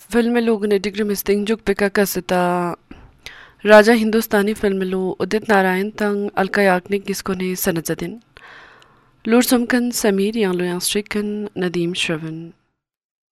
फिल्मेलू degree misting जुग पिका कसता राजा हिंदुस्तानी फिल्मेलू उदित नारायण तंग अलका याग्निक किसको ने सनजदिन लूर सुमकन समीर यांग लो यांग स्ट्रिकन नदीम श्रवण